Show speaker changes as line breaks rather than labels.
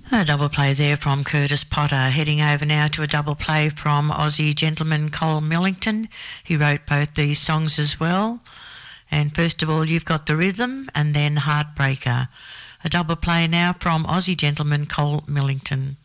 A double play there from Curtis Potter. Heading over now to a double play from Aussie gentleman Cole Millington. He wrote both these songs as well. And first of all, you've got The Rhythm and then Heartbreaker. A double play now from Aussie gentleman Cole Millington.